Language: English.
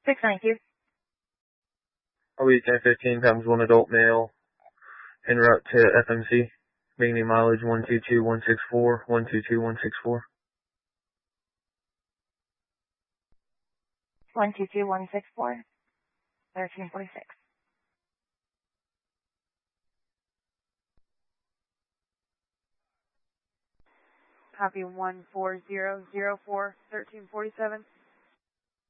692. I'll be 1015 times 1 adult male en route to FMC. Making mileage 122164, 122164. 122164. 1346. Copy 14004 1347.